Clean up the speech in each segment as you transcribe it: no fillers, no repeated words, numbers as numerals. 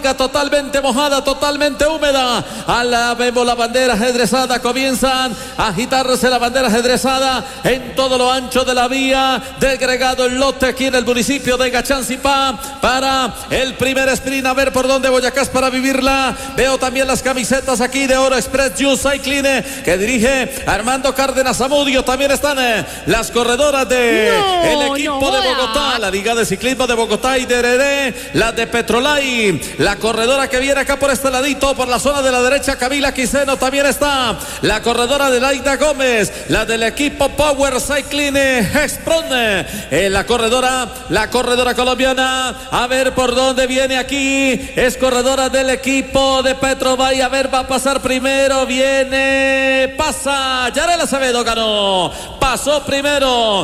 totalmente mojada, totalmente húmeda. Vemos la bandera ajedrezada, comienzan a agitarse la bandera ajedrezada en todo lo ancho de la vía, degregado el lote aquí en el municipio de Gachancipá para el primer sprint. A ver por dónde Boyacá es para vivirla. Veo también las camisetas aquí de Oro Express Youth Cycling que dirige Armando Cárdenas Zamudio. También están las corredoras de el equipo de Bogotá, la Liga de Ciclismo de Bogotá y de la de Petrolay. La corredora que viene acá por este ladito, por la zona de la derecha, Camila Quiseno. También está la corredora de Laida Gómez, la del equipo Power Cycling Hexpron. La corredora colombiana. A ver por dónde viene aquí. Es corredora del equipo de Petrobay. A ver, va a pasar primero. Viene, pasa. Yarela Acevedo ganó. Pasó primero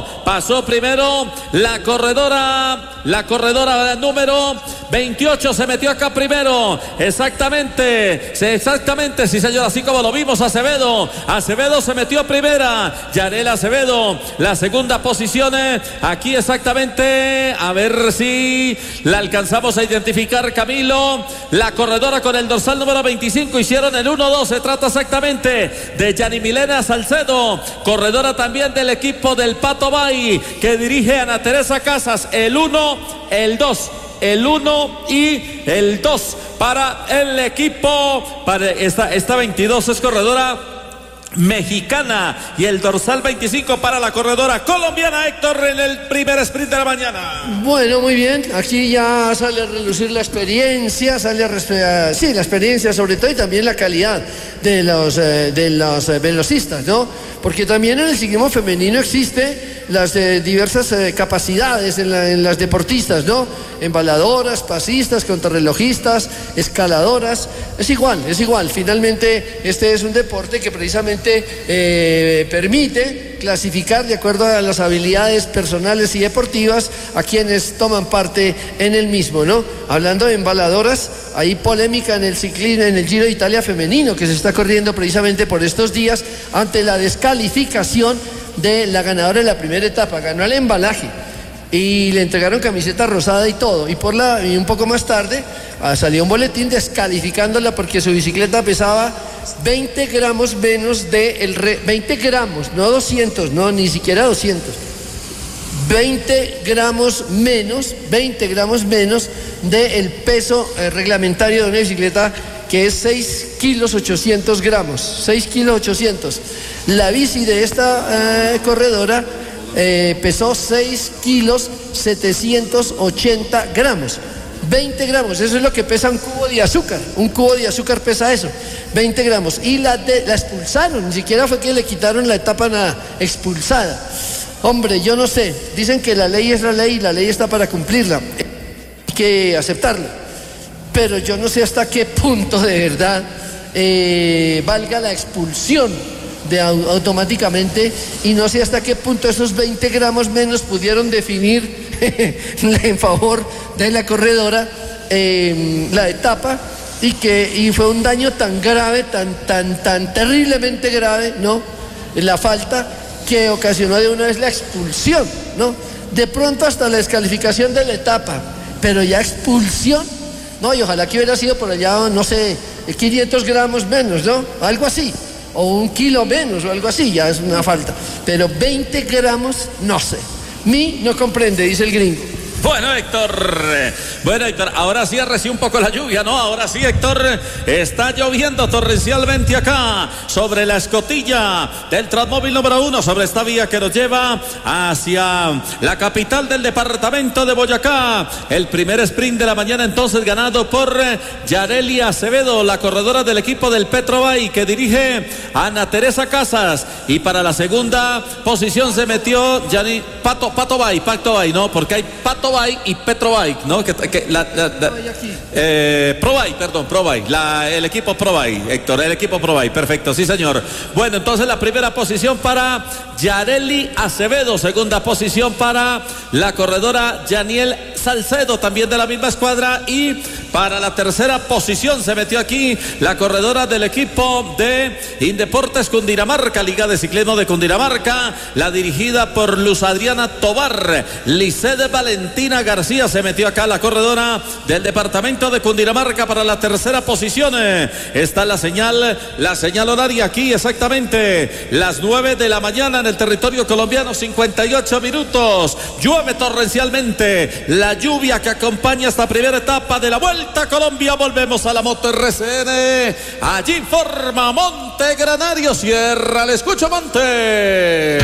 la corredora número 28 se metió acá primero. Exactamente, sí señor, así como lo vimos. Acevedo se metió primera. Yarela Acevedo, la segunda posición. Aquí exactamente, a ver si la alcanzamos a identificar, Camilo. La corredora con el dorsal número 25 hicieron el 1-2. Se trata exactamente de Yani Milena Salcedo, corredora también del equipo del Pato Bay, que dirige Ana Teresa Casas. El 1, el 2 y el 2 para el equipo. Para esta 22 es corredora mexicana y el dorsal 25 para la corredora colombiana, Héctor, en el primer sprint de la mañana. Bueno, muy bien, aquí ya sale a relucir la experiencia, la experiencia sobre todo, y también la calidad de los velocistas, ¿no? Porque también en el ciclismo femenino existe las diversas capacidades en las deportistas, ¿no? Embaladoras, pasistas, contrarrelojistas, escaladoras. Es igual. Finalmente, este es un deporte que precisamente permite clasificar de acuerdo a las habilidades personales y deportivas a quienes toman parte en el mismo, ¿no? Hablando de embaladoras, hay polémica en el ciclismo, en el Giro de Italia femenino, que se está corriendo precisamente por estos días ante la descalificación de la ganadora de la primera etapa. Ganó el embalaje y le entregaron camiseta rosada y todo, y un poco más tarde salió un boletín descalificándola porque su bicicleta pesaba 20 gramos menos 20 gramos, no 200, no, ni siquiera 200, 20 gramos menos del peso reglamentario de una bicicleta, que es 6 kilos 800 gramos, 6 kilos 800. La bici de esta corredora pesó 6 kilos 780 gramos. 20 gramos, eso es lo que pesa un cubo de azúcar pesa eso, 20 gramos. Y la expulsaron, ni siquiera fue que le quitaron la etapa expulsada. Hombre, yo no sé, dicen que la ley es la ley y la ley está para cumplirla, hay que aceptarla, pero yo no sé hasta qué punto de verdad valga la expulsión automáticamente, y no sé hasta qué punto esos 20 gramos menos pudieron definir en favor de la corredora la etapa, y fue un daño tan grave, tan terriblemente grave, ¿no? La falta que ocasionó de una vez la expulsión, ¿no? De pronto hasta la descalificación de la etapa, pero ya expulsión, no, y ojalá que hubiera sido por allá, no sé, 500 gramos menos, ¿no? Algo así, o 1 kilo menos, o algo así, ya es una falta. Pero 20 gramos, no sé. No comprende, dice el gringo. Bueno, Héctor, ahora sí arreció un poco la lluvia, ¿no? Ahora sí, Héctor, está lloviendo torrencialmente acá sobre la escotilla del Transmóvil número 1, sobre esta vía que nos lleva hacia la capital del departamento de Boyacá. El primer sprint de la mañana entonces ganado por Yareli Acevedo, la corredora del equipo del Petrobay, que dirige Ana Teresa Casas. Y para la segunda posición se metió Pato Bay, ¿no? Porque hay Pato Bay y Petrobike, ¿no? Probay, el equipo Probay, Héctor, el equipo Probay, perfecto, sí señor. Bueno, entonces la primera posición para Yareli Acevedo, segunda posición para la corredora Yaniel Salcedo, también de la misma escuadra, y para la tercera posición se metió aquí la corredora del equipo de Indeportes Cundinamarca, Liga de Ciclismo de Cundinamarca, la dirigida por Luz Adriana Tobar, Lisset Valentín Valentina García se metió acá, la corredora del departamento de Cundinamarca, para la tercera posición. Está la señal horaria aquí, exactamente las 9 de la mañana en el territorio colombiano, 58 minutos. Llueve torrencialmente, la lluvia que acompaña esta primera etapa de la Vuelta a Colombia. Volvemos a la moto RCN. Allí informa Monte Granario Sierra. Le escucho, Monte.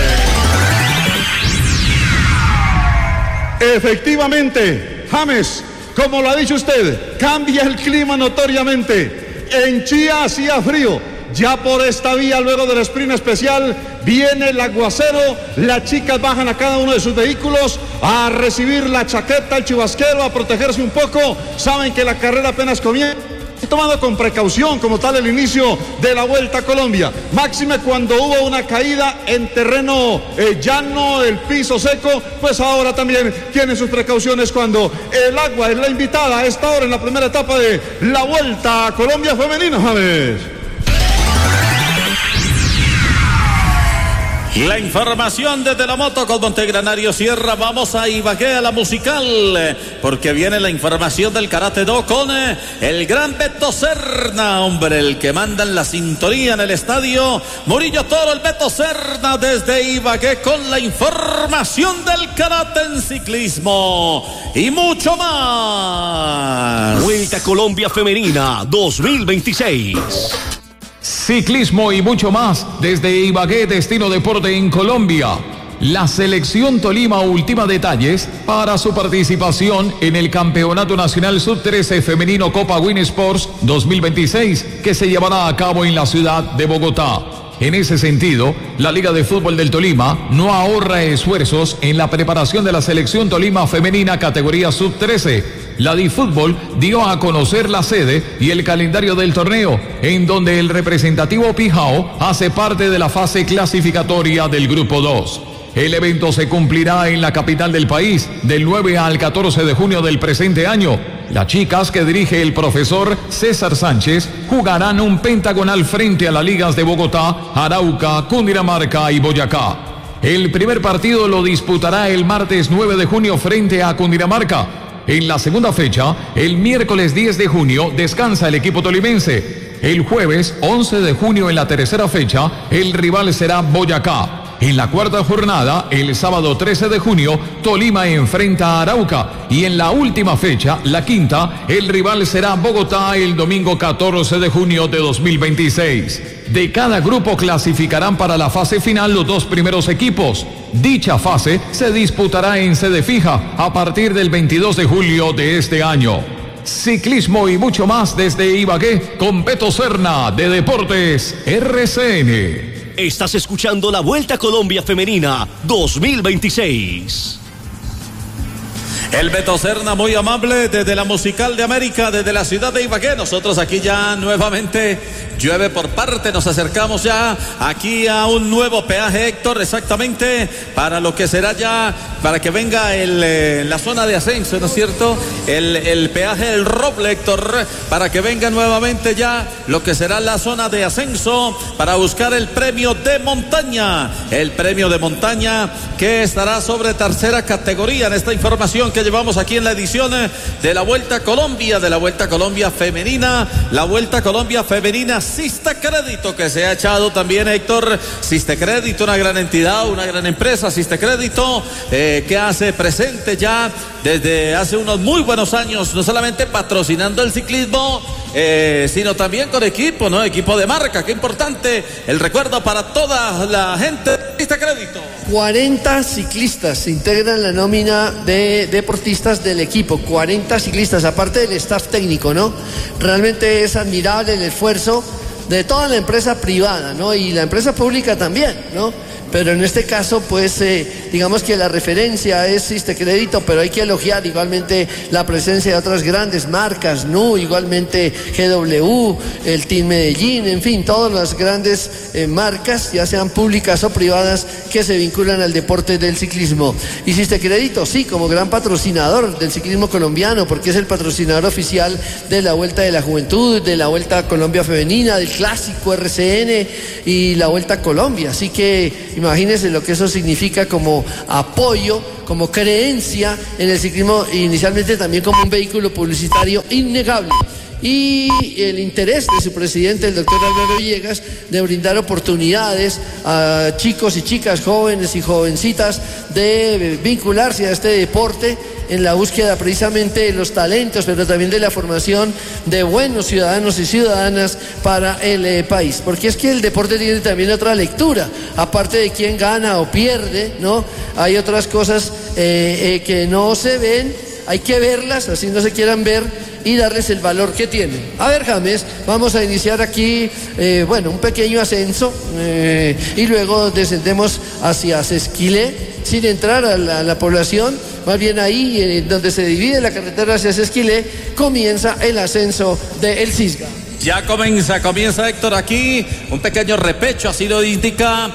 Efectivamente, James, como lo ha dicho usted, cambia el clima notoriamente. En Chía hacía frío, ya por esta vía, luego del sprint especial, viene el aguacero. Las chicas bajan a cada uno de sus vehículos a recibir la chaqueta, el chubasquero, a protegerse un poco. Saben que la carrera apenas comienza, tomando con precaución como tal el inicio de la Vuelta a Colombia. Máxime cuando hubo una caída en terreno llano, el piso seco, pues ahora también tienen sus precauciones cuando el agua es la invitada a esta hora en la primera etapa de la Vuelta a Colombia femenina, James. La información desde la moto con Monte Granario Sierra. Vamos a Ibagué, a la musical, porque viene la información del Karate Do con el gran Beto Serna, hombre, el que manda en la sintonía en el estadio Murillo Toro, el Beto Serna desde Ibagué con la información del karate en ciclismo y mucho más. Vuelta a Colombia Femenina 2026. Ciclismo y mucho más desde Ibagué, destino deporte en Colombia. La selección Tolima ultima detalles para su participación en el Campeonato Nacional Sub-13 Femenino Copa Win Sports 2026, que se llevará a cabo en la ciudad de Bogotá. En ese sentido, la Liga de Fútbol del Tolima no ahorra esfuerzos en la preparación de la selección Tolima femenina categoría Sub-13. La DiFútbol dio a conocer la sede y el calendario del torneo, en donde el representativo Pijao hace parte de la fase clasificatoria del Grupo 2. El evento se cumplirá en la capital del país del 9 al 14 de junio del presente año. Las chicas, que dirige el profesor César Sánchez, jugarán un pentagonal frente a las ligas de Bogotá, Arauca, Cundinamarca y Boyacá. El primer partido lo disputará el martes 9 de junio frente a Cundinamarca. En la segunda fecha, el miércoles 10 de junio, descansa el equipo tolimense. El jueves 11 de junio, en la tercera fecha, el rival será Boyacá. En la cuarta jornada, el sábado 13 de junio, Tolima enfrenta a Arauca. Y en la última fecha, la quinta, el rival será Bogotá el domingo 14 de junio de 2026. De cada grupo clasificarán para la fase final los dos primeros equipos. Dicha fase se disputará en sede fija a partir del 22 de julio de este año. Ciclismo y mucho más desde Ibagué con Beto Serna de Deportes RCN. Estás escuchando la Vuelta a Colombia Femenina 2026. El Beto Serna, muy amable, desde la Musical de América, desde la ciudad de Ibagué. Nosotros aquí ya nuevamente llueve por parte, nos acercamos ya aquí a un nuevo peaje, Héctor, exactamente para lo que será ya, para que venga la zona de ascenso, ¿no es cierto? El peaje del Roble, Héctor, para que venga nuevamente ya lo que será la zona de ascenso para buscar el premio de montaña. El premio de montaña que estará sobre tercera categoría en esta información que llevamos aquí en la edición de la Vuelta a Colombia, de la Vuelta a Colombia Femenina, la Vuelta a Colombia Femenina Siste Crédito, que se ha echado también, Héctor. Siste Crédito, una gran entidad, una gran empresa, Siste Crédito, que hace presente ya desde hace unos muy buenos años, no solamente patrocinando el ciclismo, sino también con equipo, ¿no? Equipo de marca, qué importante el recuerdo para toda la gente de Siste Crédito. 40 ciclistas se integran la nómina de deportistas del equipo, 40 ciclistas, aparte del staff técnico, ¿no? Realmente es admirable el esfuerzo de toda la empresa privada, ¿no? Y la empresa pública también, ¿no? Pero en este caso, pues, digamos que la referencia es Siste Crédito, pero hay que elogiar igualmente la presencia de otras grandes marcas, NU, igualmente GW, el Team Medellín, en fin, todas las grandes marcas, ya sean públicas o privadas, que se vinculan al deporte del ciclismo. Y Siste Crédito, sí, como gran patrocinador del ciclismo colombiano, porque es el patrocinador oficial de la Vuelta de la Juventud, de la Vuelta a Colombia Femenina, del Clásico RCN y la Vuelta a Colombia. Así que Imagínense lo que eso significa como apoyo, como creencia en el ciclismo, inicialmente también como un vehículo publicitario innegable. Y el interés de su presidente, el doctor Álvaro Villegas, de brindar oportunidades a chicos y chicas, jóvenes y jovencitas, de vincularse a este deporte en la búsqueda precisamente de los talentos, pero también de la formación de buenos ciudadanos y ciudadanas para el país. Porque es que el deporte tiene también otra lectura, aparte de quién gana o pierde, ¿no? Hay otras cosas que no se ven, hay que verlas, así no se quieran ver, y darles el valor que tienen. A ver, James, vamos a iniciar aquí, un pequeño ascenso, y luego descendemos hacia Sesquilé, sin entrar a la población, más bien ahí donde se divide la carretera hacia Sesquilé, comienza el ascenso de El Cisga. Ya comienza Héctor aquí, un pequeño repecho, así lo indica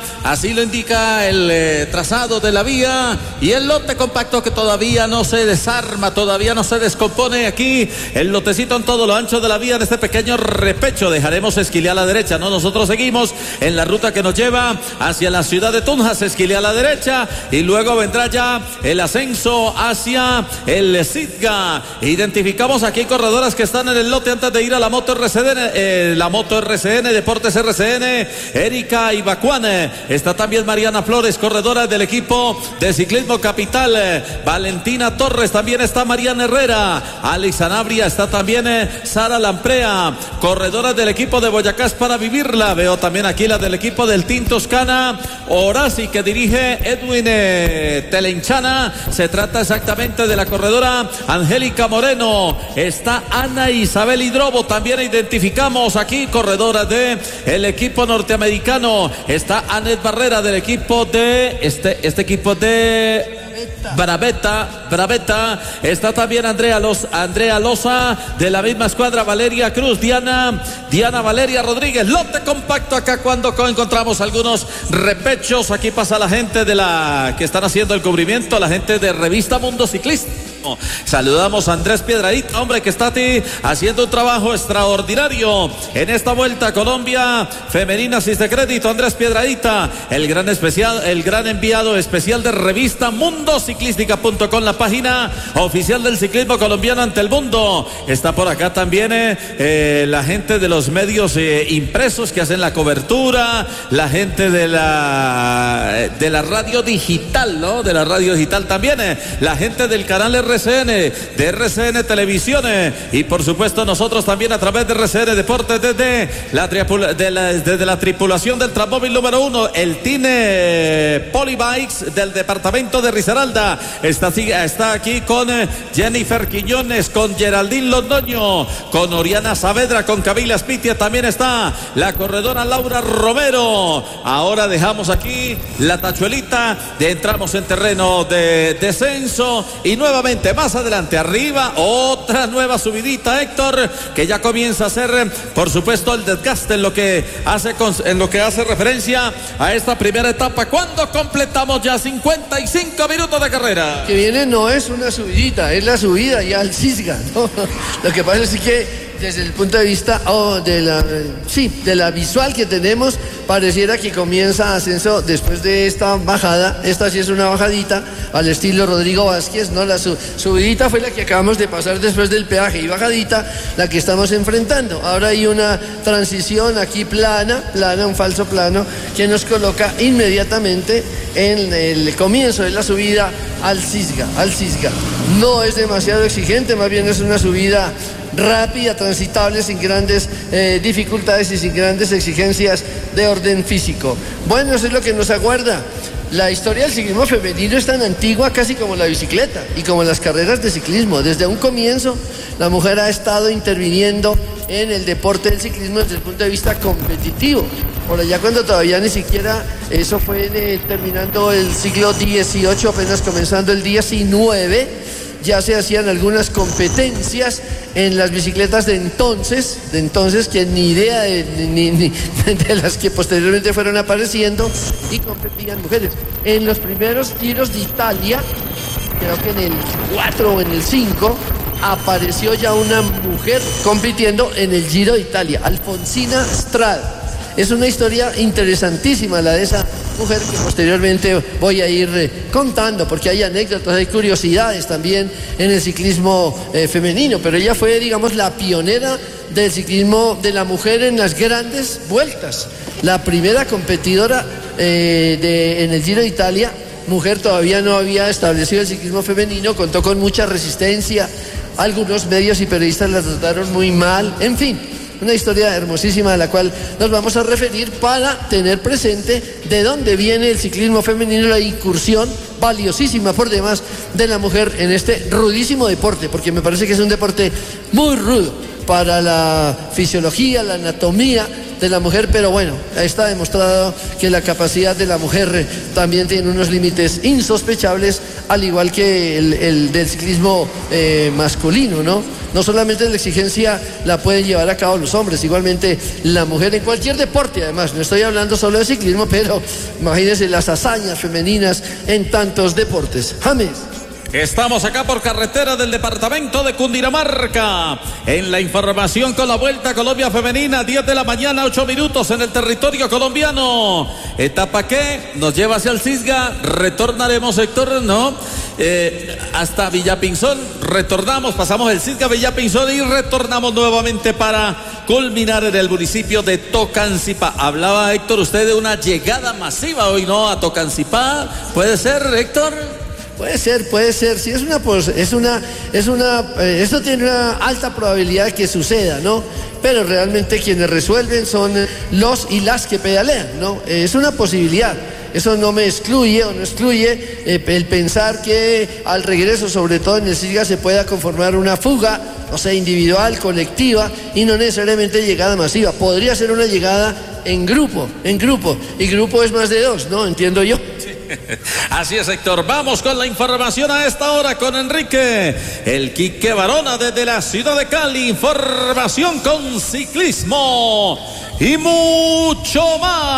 el trazado de la vía y el lote compacto que todavía no se desarma, todavía no se descompone aquí, el lotecito en todo lo ancho de la vía de este pequeño repecho. Dejaremos Esquilé a la derecha, ¿no? Nosotros seguimos en la ruta que nos lleva hacia la ciudad de Tunja, Esquilé a la derecha y luego vendrá ya el ascenso hacia el Cisga. Identificamos aquí corredoras que están en el lote antes de ir a la moto RCN. La moto RCN, Deportes RCN, Erika Ibacuane, está también Mariana Flores, corredora del equipo de Ciclismo Capital, Valentina Torres, también está Mariana Herrera, Alex Sanabria, está también Sara Lamprea, corredora del equipo de Boyacá para vivirla. Veo también aquí la del equipo del Team Toscana, Orasi, que dirige Edwin Telenchana. Se trata exactamente de la corredora Angélica Moreno, está Ana Isabel Hidrobo, también identificamos aquí corredora de el equipo norteamericano, está Anet Barrera del equipo de este equipo de Bravetta, está también Andrea Loza de la misma escuadra, Valeria Cruz, Diana Valeria Rodríguez. Lote compacto acá cuando encontramos algunos repechos. Aquí pasa la gente de la que están haciendo el cubrimiento, la gente de Revista Mundo Ciclista. Saludamos a Andrés Piedradita, hombre, que está haciendo un trabajo extraordinario en esta Vuelta a Colombia Femenina Sin de Crédito. Andrés Piedradita, el gran enviado especial de Revista Mundo Ciclística.com, la página oficial del ciclismo colombiano ante el mundo. Está por acá también la gente de los medios impresos que hacen la cobertura, la gente de la radio digital, ¿no? De la radio digital también, la gente del canal RCN, de RCN Televisión, y por supuesto nosotros también a través de RCN Deportes desde la tripulación del Transmóvil número 1, el Team Polybikes del departamento de Risaralda. Está aquí con Jennifer Quiñones, con Geraldine Londoño, con Oriana Saavedra, con Camila Spitia. También está la corredora Laura Romero. Ahora dejamos aquí la tachuelita, entramos en terreno de descenso y nuevamente más adelante arriba otra nueva subidita, Héctor, que ya comienza a ser por supuesto el desgaste en lo que hace referencia a esta primera etapa, cuando completamos ya 55 minutos de carrera. Que viene no es una subidita, es la subida ya al Cisga, ¿no? Lo que pasa es que desde el punto de vista de la visual que tenemos, pareciera que comienza ascenso después de esta bajada. Esta sí es una bajadita al estilo Rodrigo Vázquez, ¿no? La subidita fue la que acabamos de pasar después del peaje, y bajadita la que estamos enfrentando. Ahora hay una transición aquí plana, un falso plano, que nos coloca inmediatamente en el comienzo de la subida al Cisga. No es demasiado exigente, más bien es una subida rápida, transitable, sin grandes dificultades y sin grandes exigencias de orden físico. Bueno, eso es lo que nos aguarda. La historia del ciclismo femenino es tan antigua casi como la bicicleta y como las carreras de ciclismo. Desde un comienzo la mujer ha estado interviniendo en el deporte del ciclismo desde el punto de vista competitivo. Por allá cuando todavía ni siquiera eso fue terminando el siglo XVIII, apenas comenzando el XIX, ya se hacían algunas competencias en las bicicletas de entonces que ni idea de las que posteriormente fueron apareciendo, y competían mujeres. En los primeros Giros de Italia, creo que en el 4 o en el 5, apareció ya una mujer compitiendo en el Giro de Italia, Alfonsina Strada. Es una historia interesantísima la de esa mujer que posteriormente voy a ir contando, porque hay anécdotas, hay curiosidades también en el ciclismo femenino, pero ella fue, digamos, la pionera del ciclismo de la mujer en las grandes vueltas, la primera competidora en el Giro de Italia, mujer. Todavía no había establecido el ciclismo femenino, contó con mucha resistencia, algunos medios y periodistas la trataron muy mal, en fin, una historia hermosísima de la cual nos vamos a referir para tener presente de dónde viene el ciclismo femenino, la incursión valiosísima por demás de la mujer en este rudísimo deporte, porque me parece que es un deporte muy rudo para la fisiología, la anatomía de la mujer, pero bueno, está demostrado que la capacidad de la mujer también tiene unos límites insospechables, al igual que el del ciclismo masculino, ¿no? No solamente la exigencia la pueden llevar a cabo los hombres, igualmente la mujer en cualquier deporte, además, no estoy hablando solo de ciclismo, pero imagínense las hazañas femeninas en tantos deportes. James. Estamos acá por carretera del departamento de Cundinamarca, en la información con la Vuelta a Colombia Femenina, 10 de la mañana, 8 minutos en el territorio colombiano. Etapa que nos lleva hacia el Cisga, retornaremos, Héctor, ¿no? Hasta Villapinzón, retornamos, pasamos el Cisga, Villapinzón y retornamos nuevamente para culminar en el municipio de Tocancipá. Hablaba, Héctor, usted de una llegada masiva hoy, ¿no? A Tocancipá, ¿puede ser, Héctor? Puede ser, sí, esto tiene una alta probabilidad de que suceda, ¿no? Pero realmente quienes resuelven son los y las que pedalean, ¿no? Es una posibilidad. Eso no me excluye o no excluye el pensar que al regreso, sobre todo en el Cisga, se pueda conformar una fuga, o sea, individual, colectiva, y no necesariamente llegada masiva. Podría ser una llegada en grupo, y grupo es más de dos, ¿no? Entiendo yo. Así es, Héctor. Vamos con la información a esta hora con Enrique, el Quique Barona desde la ciudad de Cali. Información con ciclismo y mucho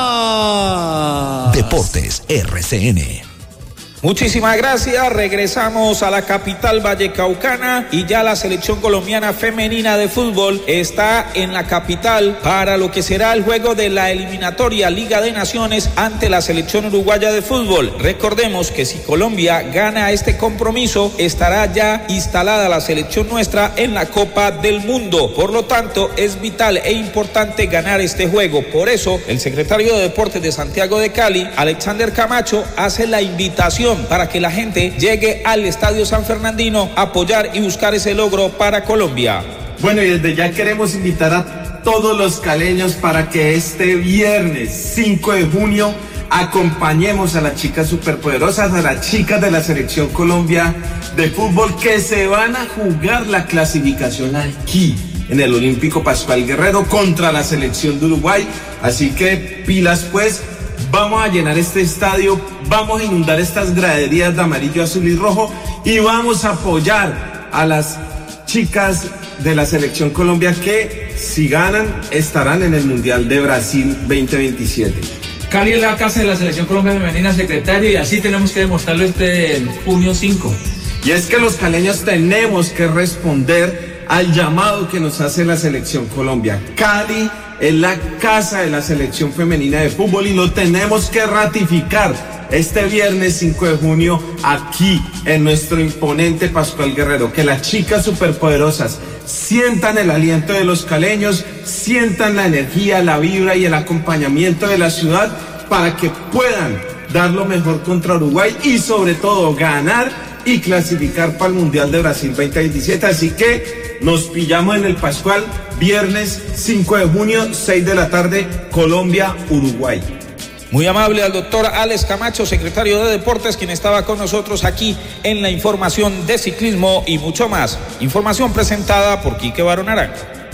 más. Deportes RCN. Muchísimas gracias, regresamos a la capital vallecaucana y ya la selección colombiana femenina de fútbol está en la capital para lo que será el juego de la eliminatoria Liga de Naciones ante la selección uruguaya de fútbol. Recordemos que si Colombia gana este compromiso, estará ya instalada la selección nuestra en la Copa del Mundo. Por lo tanto, es vital e importante ganar este juego. Por eso, el secretario de Deportes de Santiago de Cali, Alexander Camacho, hace la invitación para que la gente llegue al Estadio San Fernandino a apoyar y buscar ese logro para Colombia. Bueno, y desde ya queremos invitar a todos los caleños para que este viernes 5 de junio acompañemos a las chicas superpoderosas, a las chicas de la Selección Colombia de fútbol que se van a jugar la clasificación aquí en el Olímpico Pascual Guerrero contra la selección de Uruguay. Así que pilas pues. Vamos a llenar este estadio, vamos a inundar estas graderías de amarillo, azul y rojo y vamos a apoyar a las chicas de la Selección Colombia que, si ganan, estarán en el Mundial de Brasil 2027. Cali es la casa de la Selección Colombia Femenina, secretario, y así tenemos que demostrarlo este junio 5. Y es que los caleños tenemos que responder al llamado que nos hace la Selección Colombia. Cali es la casa de la selección femenina de fútbol y lo tenemos que ratificar este viernes 5 de junio aquí en nuestro imponente Pascual Guerrero. Que las chicas superpoderosas sientan el aliento de los caleños, sientan la energía, la vibra y el acompañamiento de la ciudad para que puedan dar lo mejor contra Uruguay y sobre todo ganar y clasificar para el Mundial de Brasil 2027. Así que nos pillamos en el Pascual, viernes 5 de junio, 6 de la tarde, Colombia, Uruguay. Muy amable al doctor Alex Camacho, secretario de Deportes, quien estaba con nosotros aquí en la información de ciclismo y mucho más. Información presentada por Quique Barón Arango.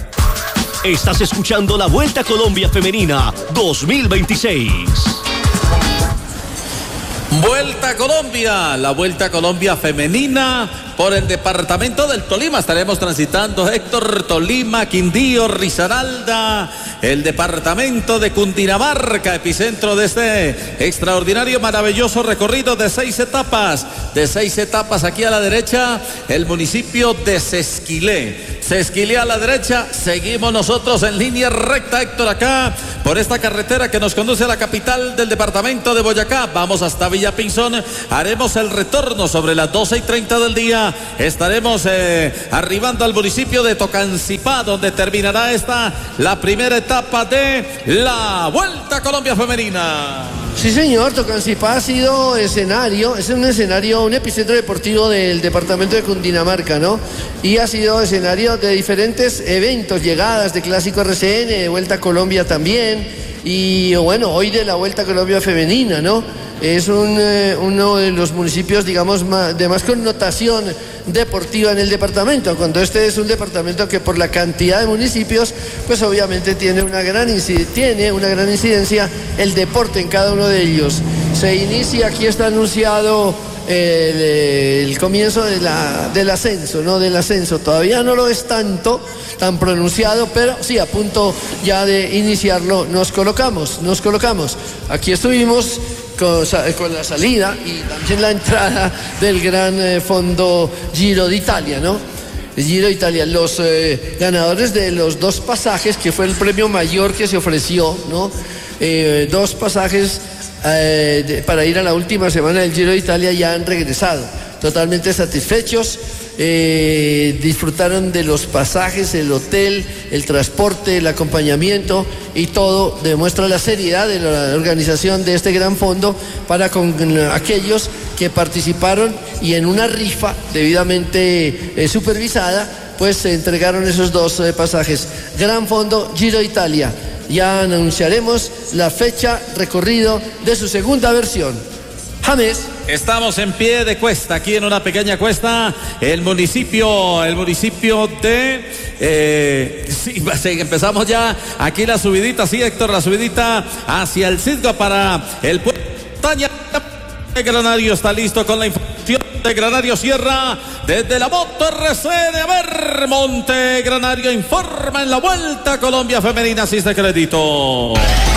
Estás escuchando la Vuelta a Colombia Femenina 2026. Vuelta a Colombia, la Vuelta a Colombia femenina por el departamento del Tolima. Estaremos transitando, Héctor, Tolima, Quindío, Risaralda, el departamento de Cundinamarca, epicentro de este extraordinario, maravilloso recorrido de 6 etapas. De 6 etapas, aquí a la derecha, el municipio de Sesquilé. Sesquilé a la derecha, seguimos nosotros en línea recta, Héctor, acá por esta carretera que nos conduce a la capital del departamento de Boyacá. Vamos hasta Villapinzón, haremos el retorno sobre las 12:30 del día. Estaremos arribando al municipio de Tocancipá, donde terminará la primera etapa de la Vuelta a Colombia Femenina. Sí, señor, Tocancipá ha sido escenario, es un escenario, un epicentro deportivo del departamento de Cundinamarca, ¿no? Y ha sido escenario de diferentes eventos, llegadas de Clásico RCN, de Vuelta a Colombia también, y bueno, hoy de la Vuelta a Colombia Femenina, ¿no? Es uno de los municipios, digamos, de más connotación deportiva en el departamento, cuando este es un departamento que por la cantidad de municipios, pues obviamente tiene una gran incidencia el deporte en cada uno de ellos. Se inicia, aquí está anunciado el comienzo del ascenso, ¿no? Del ascenso, todavía no lo es tan pronunciado, pero sí, a punto ya de iniciarlo, nos colocamos. Aquí estuvimos con la salida y también la entrada del gran fondo Giro d'Italia, ¿no? El Giro d'Italia, los ganadores de los 2 pasajes, que fue el premio mayor que se ofreció, ¿no? 2 pasajes para ir a la última semana del Giro d'Italia, ya han regresado totalmente satisfechos. Disfrutaron de los pasajes, el hotel, el transporte, el acompañamiento, y todo demuestra la seriedad de la organización de este gran fondo para con aquellos que participaron y en una rifa debidamente supervisada, pues se entregaron esos 2 pasajes. Gran fondo Giro d'Italia. Ya anunciaremos la fecha, recorrido de su segunda versión. James. Estamos en pie de cuesta, aquí en una pequeña cuesta, el municipio de... sí, empezamos ya aquí la subidita, sí, Héctor, la subidita hacia el Cisga para el pueblo montaña. Granario está listo con la información de Granario Sierra desde la Moto RCN. A ver, Monte Granario informa en la Vuelta a Colombia Femenina, asiste crédito.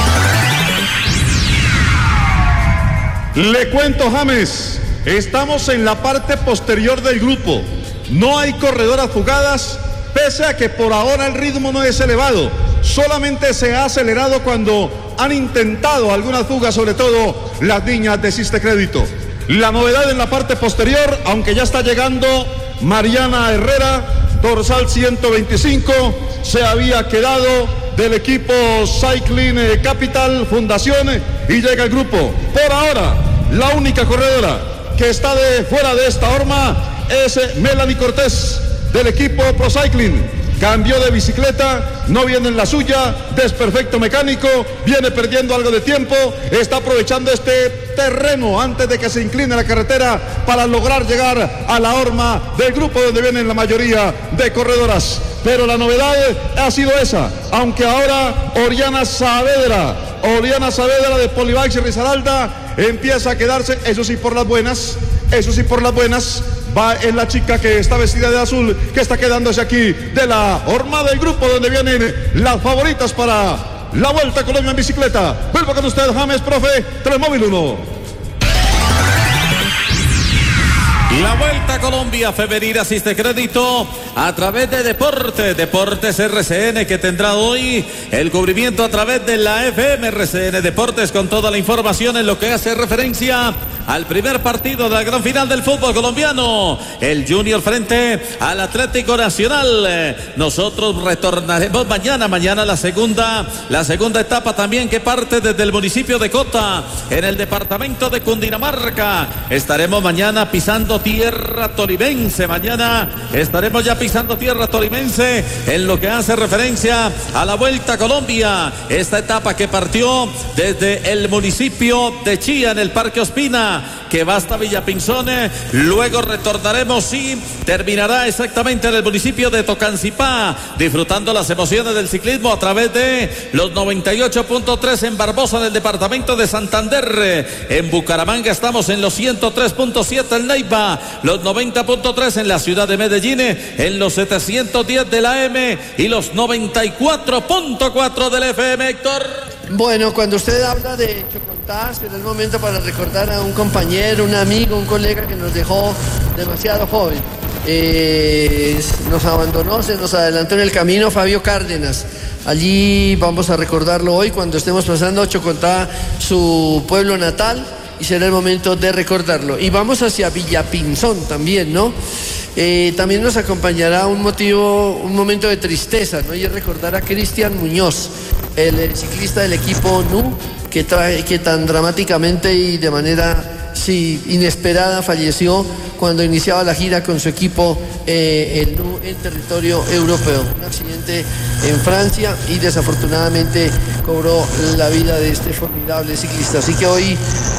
Le cuento, James, estamos en la parte posterior del grupo. No hay corredoras fugadas, pese a que por ahora el ritmo no es elevado. Solamente se ha acelerado cuando han intentado algunas fugas, sobre todo las niñas de Siste Crédito. La novedad en la parte posterior, aunque ya está llegando Mariana Herrera, dorsal 125, se había quedado del equipo Cycling Capital Fundación y llega el grupo. Por ahora, la única corredora que está fuera de esta horma es Melanie Cortés del equipo Pro Cycling. Cambió de bicicleta, no viene en la suya, desperfecto mecánico, viene perdiendo algo de tiempo, está aprovechando este terreno antes de que se incline la carretera para lograr llegar a la horma del grupo donde vienen la mayoría de corredoras. Pero la novedad ha sido esa, aunque ahora Oriana Saavedra de Polibike Risaralda empieza a quedarse, eso sí por las buenas, es la chica que está vestida de azul, que está quedándose aquí de la horma del grupo donde vienen las favoritas para la Vuelta a Colombia en bicicleta. Vuelvo con usted, James, profe, Telemóvil 1. La Vuelta a Colombia Femenina asiste crédito a través de Deportes RCN, que tendrá hoy el cubrimiento a través de la FM RCN Deportes con toda la información en lo que hace referencia al primer partido de la gran final del fútbol colombiano, el Junior frente al Atlético Nacional. Nosotros retornaremos mañana la segunda etapa también, que parte desde el municipio de Cota, en el departamento de Cundinamarca. Estaremos mañana pisando tierra tolimense, en lo que hace referencia a la Vuelta a Colombia, esta etapa que partió desde el municipio de Chía, en el Parque Ospina, Femenina que va hasta Villapinzón. Luego retornaremos y terminará exactamente en el municipio de Tocancipá, disfrutando las emociones del ciclismo a través de los 98.3 en Barbosa del departamento de Santander. En Bucaramanga estamos en los 103.7 en Neiva, los 90.3 en la ciudad de Medellín, en los 710 de la M y los 94.4 del FM, Héctor. Bueno, cuando usted habla de Chocontá, será el momento para recordar a un compañero, un amigo, un colega que nos dejó demasiado joven. Nos abandonó, se nos adelantó en el camino, Fabio Cárdenas. Allí vamos a recordarlo hoy cuando estemos pasando Chocontá, su pueblo natal, y será el momento de recordarlo. Y vamos hacia Villapinzón también, ¿no? También nos acompañará un momento de tristeza, ¿no? Y es recordar a Cristian Muñoz, el ciclista del equipo NU, que tan dramáticamente y de manera inesperada falleció cuando iniciaba la gira con su equipo el NU en territorio europeo. Un accidente en Francia y desafortunadamente cobró la vida de este formidable ciclista. Así que hoy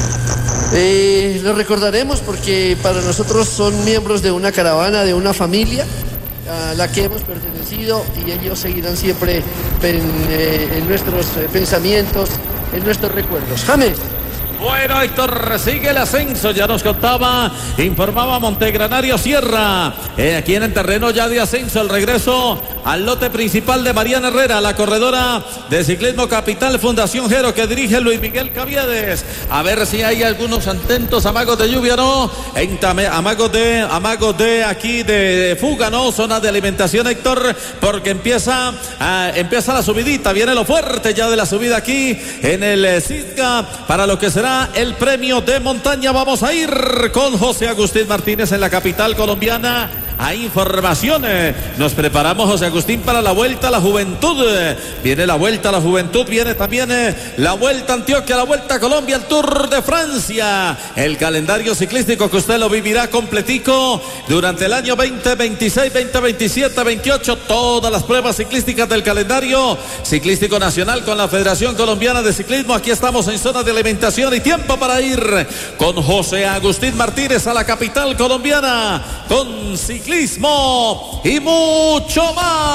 lo recordaremos porque para nosotros son miembros de una caravana, de una familia a la que hemos pertenecido, y ellos seguirán siempre en nuestros pensamientos, en nuestros recuerdos. James. Bueno, Héctor, sigue el ascenso, ya nos contaba, informaba Montegranario Sierra, aquí en el terreno ya de ascenso, el regreso al lote principal de Mariana Herrera, la corredora de Ciclismo Capital Fundación Jero, que dirige Luis Miguel Caviedes. A ver si hay algunos atentos amagos de lluvia, ¿no? Amagos de aquí de fuga, ¿no? Zona de alimentación, Héctor, porque empieza la subidita, viene lo fuerte ya de la subida aquí en el Citga para lo que será el premio de montaña. Vamos a ir con José Agustín Martínez en la capital colombiana a informaciones. Nos preparamos, José Agustín, para la Vuelta a la Juventud. Viene la Vuelta a la Juventud, viene también la Vuelta a Antioquia, la Vuelta a Colombia, el Tour de Francia. El calendario ciclístico que usted lo vivirá completico durante el año 2026, 2027, 28. Todas las pruebas ciclísticas del calendario ciclístico nacional con la Federación Colombiana de Ciclismo. Aquí estamos en zona de alimentación y tiempo para ir con José Agustín Martínez a la capital colombiana con ciclismo y mucho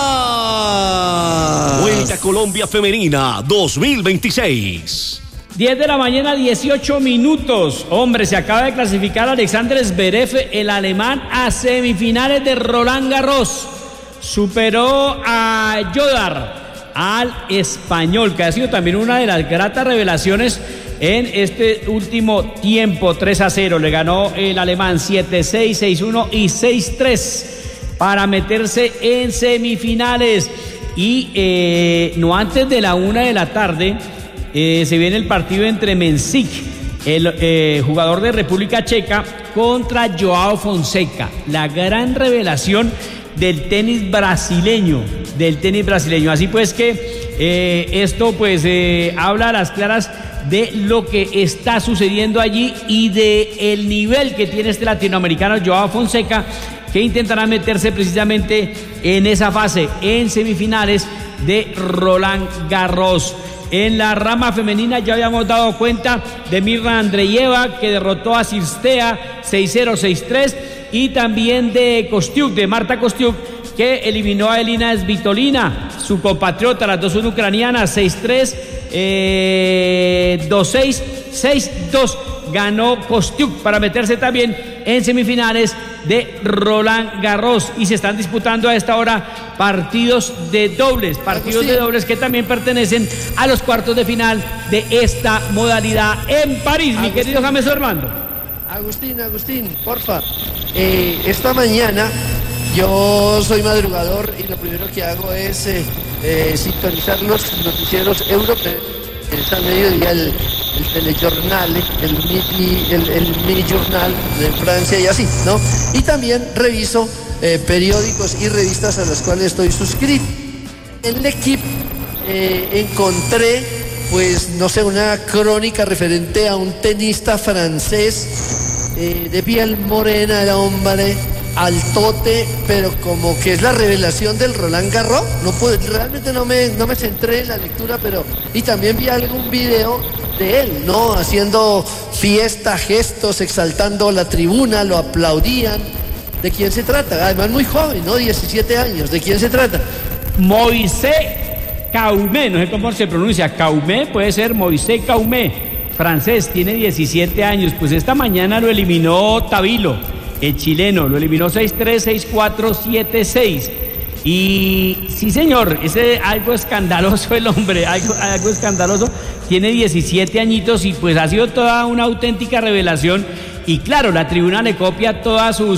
más. Vuelta Colombia Femenina 2026. 10 de la mañana, 18 minutos. Hombre, se acaba de clasificar Alexander Zverev, el alemán, a semifinales de Roland Garros. Superó a Jodar, al español, que ha sido también una de las gratas revelaciones en este último tiempo. 3-0 le ganó el alemán, 7-6, 6-1 y 6-3 para meterse en semifinales. Y no antes de la 1 de la tarde se viene el partido entre Mensik, el jugador de República Checa, contra Joao Fonseca, la gran revelación del tenis brasileño. Así pues que esto pues habla a las claras de lo que está sucediendo allí y de el nivel que tiene este latinoamericano Joao Fonseca, que intentará meterse precisamente en esa fase, en semifinales de Roland Garros. En la rama femenina ya habíamos dado cuenta de Mirna Andreyeva, que derrotó a Cirstea 6-0, 6-3, y también de Kostiuk, de Marta Kostiuk, que eliminó a Elina Svitolina, su compatriota, las dos son ucranianas, 6-3, 2-6, 6-2. Ganó Kostiuk para meterse también en semifinales de Roland Garros. Y se están disputando a esta hora partidos de dobles que también pertenecen a los cuartos de final de esta modalidad en París. Mi querido James Armando. Agustín, porfa. Esta mañana yo soy madrugador y lo primero que hago es sintonizar los noticieros europeos. Está al mediodía el telejornal, el mini journal de Francia y así, ¿no? Y también reviso periódicos y revistas a las cuales estoy suscrito. En L'Equipe encontré, pues, no sé, una crónica referente a un tenista francés de piel morena, era hombre, altote, pero como que es la revelación del Roland Garros. Realmente no me centré en la lectura, y también vi algún video de él, ¿no? Haciendo fiesta, gestos, exaltando la tribuna, lo aplaudían. ¿De quién se trata? Además muy joven, ¿no? 17 años. ¿De quién se trata? Moisés Caumé, no sé cómo se pronuncia, Caumé, puede ser Moisés Caumé, francés, tiene 17 años. Pues esta mañana lo eliminó Tabilo, el chileno, lo eliminó 6-3, 6-4, 7-6. Y sí, señor, algo escandaloso el hombre, algo escandaloso. Tiene 17 añitos y pues ha sido toda una auténtica revelación. Y claro, la tribuna le copia todas sus,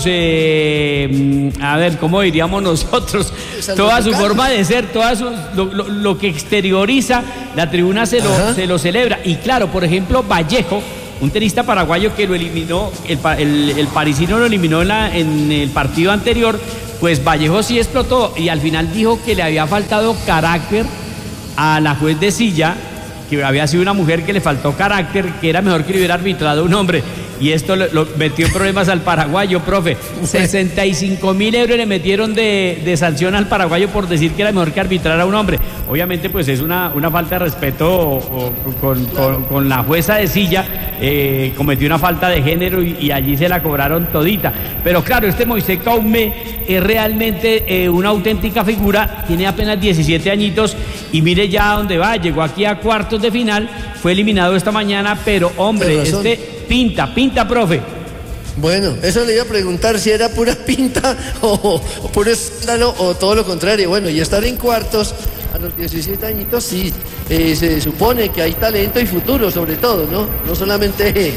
¿cómo diríamos nosotros? Toda su forma de ser, lo que exterioriza, la tribuna se lo celebra. Y claro, por ejemplo, Vallejo, un tenista paraguayo que lo eliminó, el parisino lo eliminó en el partido anterior, pues Vallejo sí explotó y al final dijo que le había faltado carácter a la juez de silla, que había sido una mujer que le faltó carácter, que era mejor que le hubiera arbitrado un hombre. Y esto lo metió en problemas al paraguayo, profe. 65.000 euros le metieron de sanción al paraguayo por decir que era mejor que arbitrar a un hombre. Obviamente, pues es una falta de respeto con la jueza de silla. Cometió una falta de género y allí se la cobraron todita. Pero claro, este Moisés Caumé es realmente una auténtica figura. Tiene apenas 17 añitos y mire ya a dónde va. Llegó aquí a cuartos de final. Fue eliminado esta mañana, pero hombre, pinta, profe. Bueno, eso le iba a preguntar si era pura pinta o puro escándalo o todo lo contrario. Bueno, y estar en cuartos a los 17 añitos, sí, se supone que hay talento y futuro, sobre todo, ¿no? No solamente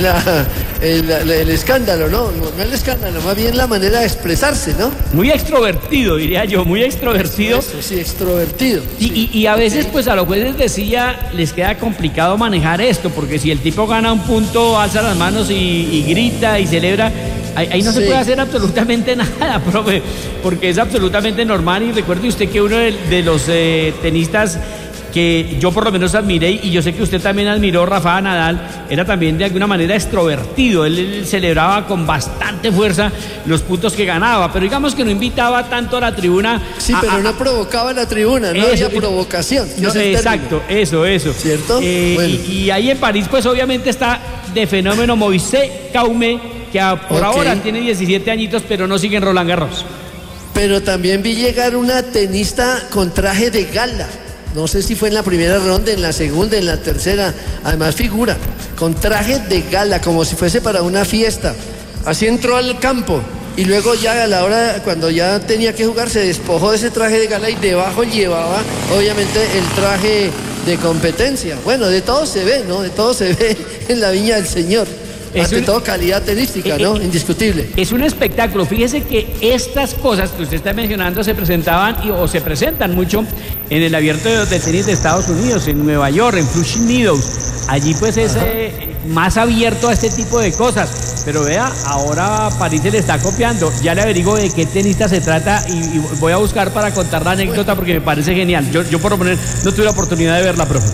el escándalo, ¿no? No el escándalo, más bien la manera de expresarse, ¿no? Muy extrovertido, diría yo, muy extrovertido. Eso, sí, extrovertido. Y a veces, pues a los jueces de silla les queda complicado manejar esto, porque si el tipo gana un punto, alza las manos y grita y celebra, ahí no se puede hacer absolutamente nada, profe, porque es absolutamente normal. Y recuerde usted que uno de los tenistas que yo por lo menos admiré, y yo sé que usted también admiró, Rafa Nadal, era también de alguna manera extrovertido. Él celebraba con bastante fuerza los puntos que ganaba, pero digamos que no invitaba tanto a la tribuna. Sí, pero no provocaba la tribuna, no había provocación. Exacto, eso. ¿Cierto? Bueno. Y ahí en París, pues obviamente está de fenómeno Moisés Caumé, que por ahora tiene 17 añitos, pero no sigue en Roland Garros. Pero también vi llegar una tenista con traje de gala. No sé si fue en la primera ronda, en la segunda, en la tercera. Además figura, con traje de gala, como si fuese para una fiesta. Así entró al campo. Y luego ya a la hora, cuando ya tenía que jugar, se despojó de ese traje de gala y debajo llevaba, obviamente, el traje de competencia. Bueno, de todo se ve, ¿no? De todo se ve en la viña del Señor. Ante todo, calidad tenística, ¿no? Indiscutible. Es un espectáculo. Fíjese que estas cosas que usted está mencionando se presentaban o se presentan mucho en el abierto de tenis de Estados Unidos, en Nueva York, en Flushing Meadows. Allí pues es más abierto a este tipo de cosas. Pero vea, ahora París se le está copiando. Ya le averiguo de qué tenista se trata y voy a buscar para contar la anécdota porque me parece genial. Yo por lo menos no tuve la oportunidad de verla, profe.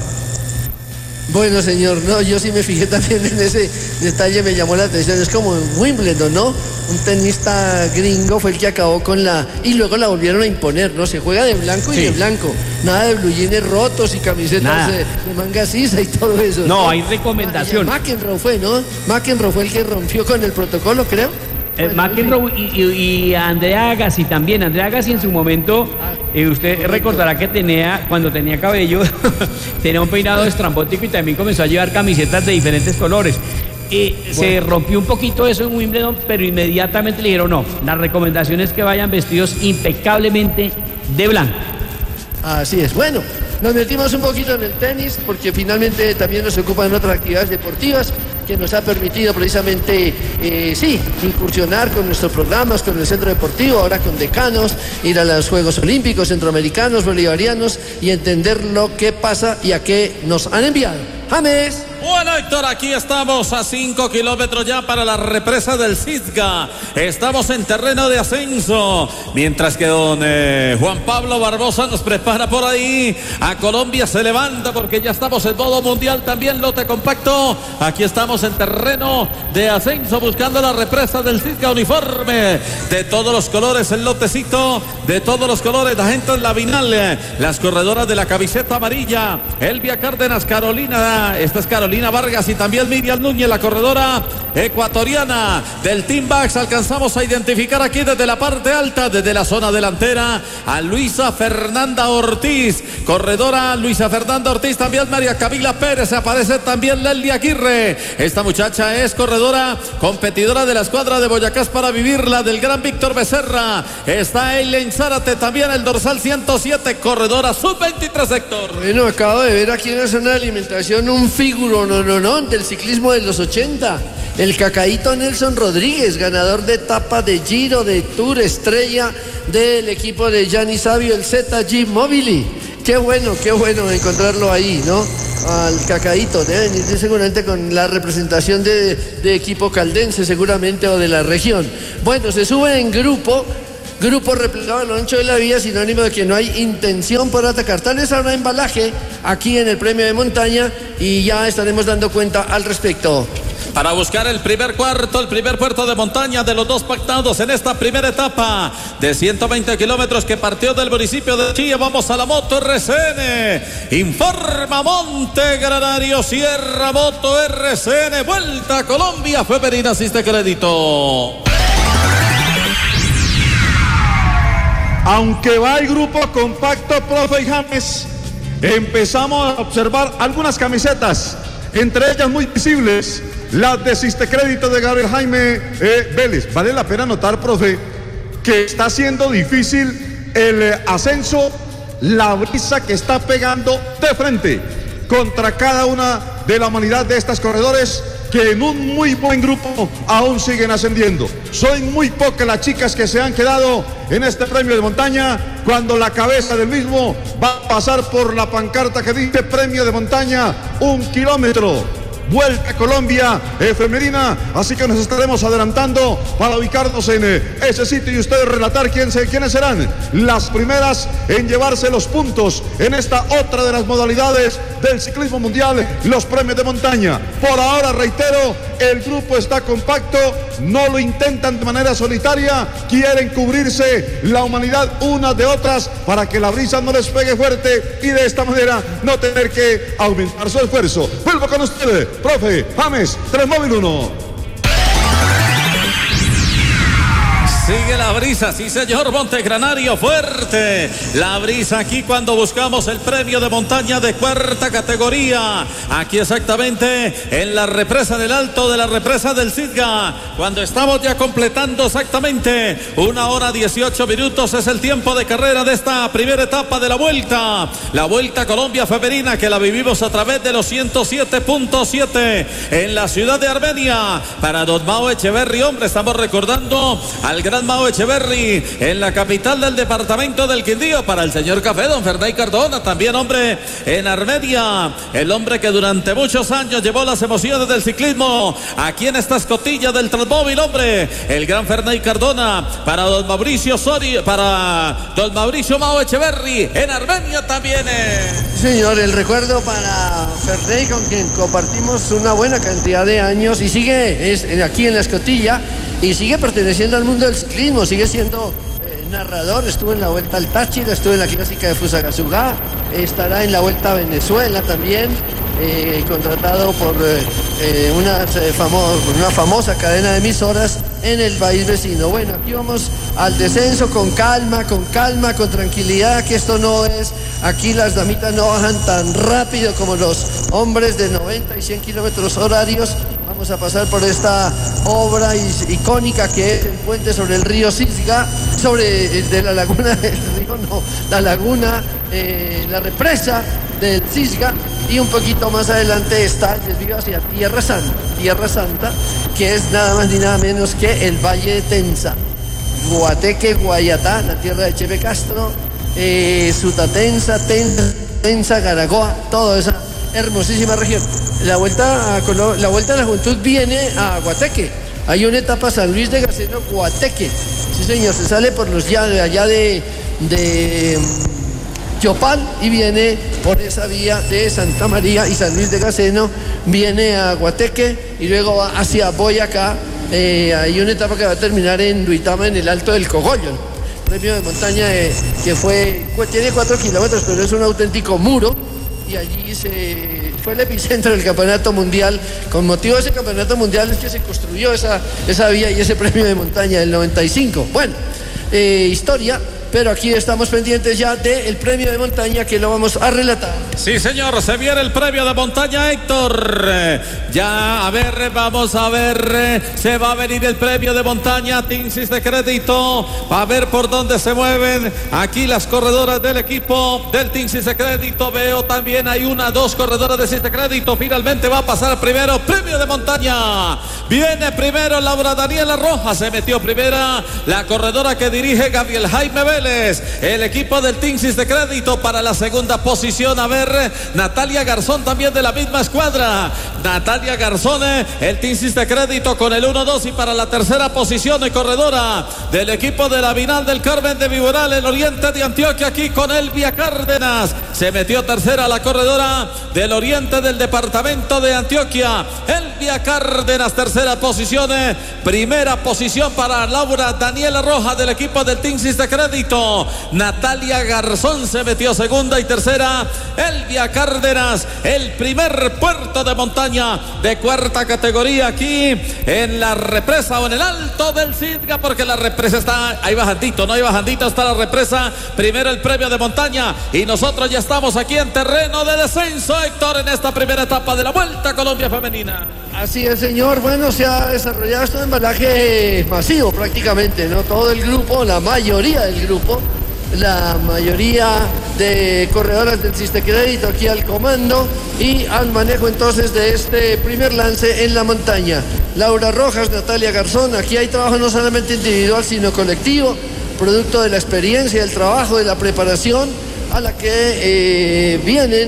Bueno, señor, no, yo sí me fijé también en ese detalle, me llamó la atención. Es como en Wimbledon, ¿no? Un tenista gringo fue el que acabó con y luego la volvieron a imponer, ¿no? Se juega de blanco y de blanco. Nada de blue jeans rotos y camisetas de manga sisa y todo eso. No, hay recomendación. McEnroe fue, ¿no? McEnroe fue el que rompió con el protocolo, creo. McEnroe y Andrea Agassi también. Andrea Agassi en su momento, usted recordará que cuando tenía cabello, tenía un peinado estrambótico y también comenzó a llevar camisetas de diferentes colores. Se rompió un poquito eso en Wimbledon, pero inmediatamente le dijeron no, la recomendación es que vayan vestidos impecablemente de blanco. Así es. Bueno, nos metimos un poquito en el tenis porque finalmente también nos ocupan otras actividades deportivas que nos ha permitido precisamente, incursionar con nuestros programas, con el Centro Deportivo, ahora con Decanos, ir a los Juegos Olímpicos, Centroamericanos, Bolivarianos y entender lo que pasa y a qué nos han enviado. James. Bueno, Héctor, aquí estamos a 5 kilómetros ya para la represa del Cisga. Estamos en terreno de ascenso, mientras que don Juan Pablo Barbosa nos prepara por ahí. A Colombia se levanta porque ya estamos en modo mundial también, lote compacto. Aquí estamos Estamos en terreno de ascenso buscando la represa del Cisga, uniforme de todos los colores, el lotecito de todos los colores, la gente en la vinal, las corredoras de la camiseta amarilla, Elvia Cárdenas, Carolina, esta es Carolina Vargas y también Miriam Núñez, la corredora ecuatoriana del Team Bax. Alcanzamos a identificar aquí desde la parte alta, desde la zona delantera, a Luisa Fernanda Ortiz, corredora Luisa Fernanda Ortiz, también María Camila Pérez, aparece también Lely Aguirre. Esta muchacha es corredora, competidora de la escuadra de Boyacá para vivirla, del gran Víctor Becerra. Está Eileen Zárate, también el dorsal 107, corredora sub-23 Héctor. Bueno, acabo de ver aquí en la zona de alimentación un figuro del ciclismo de los 80. El cacaíto Nelson Rodríguez, ganador de etapa de Giro, de Tour, estrella del equipo de Gianni Savio, el ZG Mobili. Qué bueno encontrarlo ahí, ¿no? Al cacaíto, deben ir seguramente con la representación de equipo caldense seguramente o de la región. Bueno, se sube en grupo replegado a lo ancho de la vía, sinónimo de que no hay intención por atacar. Tal vez habrá embalaje aquí en el premio de montaña y ya estaremos dando cuenta al respecto. Para buscar el primer puerto de montaña de los dos pactados en esta primera etapa de 120 kilómetros que partió del municipio de Chía. Vamos a la moto RCN. Informa Montegranario, Sierra Moto RCN. Vuelta a Colombia Femenina, asiste crédito. Aunque va el grupo compacto, profe James, empezamos a observar algunas camisetas, entre ellas muy visibles, las de Sistecrédito de Gabriel Jaime Vélez. Vale la pena notar, profe, que está siendo difícil el ascenso, la brisa que está pegando de frente contra cada una de la humanidad de estas corredores, que en un muy buen grupo aún siguen ascendiendo. Son muy pocas las chicas que se han quedado en este premio de montaña, cuando la cabeza del mismo va a pasar por la pancarta que dice premio de montaña 1 kilómetro. Vuelta a Colombia femenina, así que nos estaremos adelantando para ubicarnos en ese sitio y ustedes relatar quiénes serán las primeras en llevarse los puntos en esta otra de las modalidades del ciclismo mundial, los premios de montaña. Por ahora, reitero, el grupo está compacto, no lo intentan de manera solitaria, quieren cubrirse la humanidad unas de otras para que la brisa no les pegue fuerte y de esta manera no tener que aumentar su esfuerzo. Vuelvo con ustedes, profe James, 3 móvil 1. Sigue la brisa, sí señor, Montegranario, fuerte la brisa aquí cuando buscamos el premio de montaña de cuarta categoría, aquí exactamente en la represa del Alto de la represa del Cisga, cuando estamos ya completando exactamente 1 hora 18 minutos, es el tiempo de carrera de esta primera etapa de la Vuelta a Colombia Femenina, que la vivimos a través de los 107.7 en la ciudad de Armenia, para don Mao Echeverry. Hombre, estamos recordando al gran Mao Echeverry en la capital del departamento del Quindío, para el señor Café, don Ferney Cardona, también hombre en Armenia, el hombre que durante muchos años llevó las emociones del ciclismo aquí en esta escotilla del Transmóvil, hombre, el gran Ferney Cardona, para don Mauricio Soria, para don Mauricio Mao Echeverry en Armenia también. Señor, el recuerdo para Ferney, con quien compartimos una buena cantidad de años y sigue aquí en la escotilla y sigue perteneciendo al mundo del ciclismo, sigue siendo narrador, estuvo en la Vuelta al Táchira, estuvo en la clásica de Fusagasugá, estará en la Vuelta a Venezuela también, contratado por una famosa cadena de emisoras en el país vecino. Bueno, aquí vamos al descenso con calma, con tranquilidad, que esto no es, aquí las damitas no bajan tan rápido como los hombres de 90 y 100 kilómetros horarios. Vamos a pasar por esta obra icónica que es el puente sobre el río Cisga, la represa del Cisga, y un poquito más adelante está el desvío hacia Tierra Santa, que es nada más ni nada menos que el Valle de Tenza, Guateque, Guayatá, la tierra de Chepe Castro, Sutatenza, Tenza, Garagoa, toda esa hermosísima región. La vuelta a la juventud viene a Guateque. Hay una etapa San Luis de Gaceno, Guateque. Sí, señor, se sale por los allá de Yopal y viene por esa vía de Santa María y San Luis de Gaceno, viene a Guateque y luego va hacia Boyacá. Hay una etapa que va a terminar en Duitama, en el Alto del Cogollo. Premio de montaña que tiene 4 kilómetros, pero es un auténtico muro, y allí fue el epicentro del campeonato mundial. Con motivo de ese campeonato mundial es que se construyó esa vía y ese premio de montaña del 95. Bueno, historia. Pero aquí estamos pendientes ya del premio de montaña, que lo vamos a relatar. Sí, señor, se viene el premio de montaña, Héctor. Ya, a ver, vamos a ver. Se va a venir el premio de montaña, Tinsis de Crédito. A ver por dónde se mueven aquí las corredoras del equipo del Tinsis de Crédito. Veo también hay 2 corredoras de Tinsis de Crédito. Finalmente va a pasar primero, premio de montaña. Viene primero Laura Daniela Rojas, se metió primera. La corredora que dirige Gabriel Jaime Vélez. El equipo del Tinsis de Crédito para la segunda posición. A ver, Natalia Garzón también de la misma escuadra. Natalia Garzón, el Tinsis de Crédito con el 1-2. Y para la tercera posición de corredora del equipo de la Vinal del Carmen de Viboral, el oriente de Antioquia, aquí con Elvia Cárdenas. Se metió tercera la corredora del oriente del departamento de Antioquia, Elvia Cárdenas, tercera posición. Primera posición para Laura Daniela Rojas del equipo del Tinsis de Crédito. Natalia Garzón se metió segunda y tercera. Elvia Cárdenas, el primer puerto de montaña de cuarta categoría aquí en la represa o en el Alto del Sidga, porque la represa está ahí bajandito, no hay bajandito, está la represa. Primero el premio de montaña y nosotros ya estamos aquí en terreno de descenso, Héctor, en esta primera etapa de la Vuelta a Colombia Femenina. Así es, señor. Bueno, se ha desarrollado este embalaje masivo prácticamente, ¿no? Todo el grupo, la mayoría del grupo, la mayoría de corredoras del Tinsis de Crédito aquí al comando y al manejo entonces de este primer lance en la montaña. Laura Rojas, Natalia Garzón, aquí hay trabajo no solamente individual sino colectivo, producto de la experiencia, del trabajo, de la preparación a la que